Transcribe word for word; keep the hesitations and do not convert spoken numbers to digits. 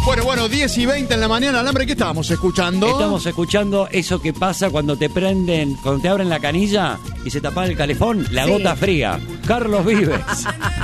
Bueno, bueno, diez y veinte en la mañana, Alambre, ¿qué estábamos escuchando? Estamos escuchando eso que pasa cuando te prenden, cuando te abren la canilla y se tapa el calefón, la Sí. gota fría. Carlos Vives.